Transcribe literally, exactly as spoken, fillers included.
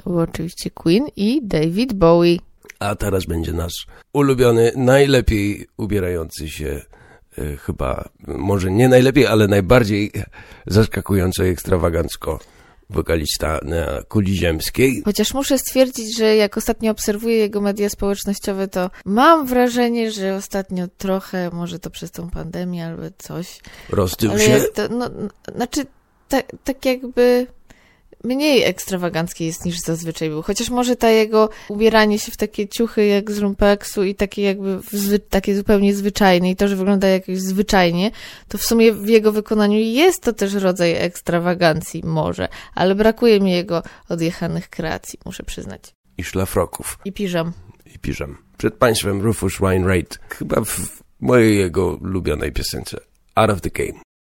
był oczywiście Queen i David Bowie. A teraz będzie nasz ulubiony, najlepiej ubierający się, y, chyba, może nie najlepiej, ale najbardziej zaskakująco i ekstrawagancko wokalista na kuli ziemskiej. Chociaż muszę stwierdzić, że jak ostatnio obserwuję jego media społecznościowe, to mam wrażenie, że ostatnio trochę, może to przez tą pandemię albo coś. Roztył ale się? Jak to, no, znaczy, tak, tak jakby mniej ekstrawagancki jest niż zazwyczaj był. Chociaż może ta jego ubieranie się w takie ciuchy jak z lumpeksu i takie jakby zwy, takie zupełnie zwyczajne i to, że wygląda jakoś zwyczajnie, to w sumie w jego wykonaniu jest to też rodzaj ekstrawagancji może, ale brakuje mi jego odjechanych kreacji, muszę przyznać. I szlafroków. I piżam. I piżam. Przed państwem Rufus Wainwright, chyba w mojej jego ulubionej piosence Out of the Game.